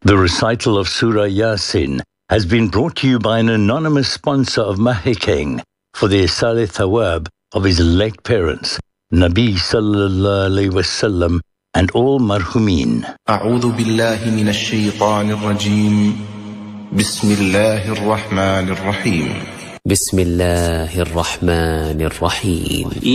The recital of Surah Yasin has been brought to you by an anonymous sponsor of Mahikeng for the Isal Thawab of his late parents, Nabi Sallallahu Alaihi Wasallam, and all marhumin. أعوذ بالله من الشيطان الرجيم. بسم الله الرحمن الرحيم. بسم الله الرحمن الرحيم.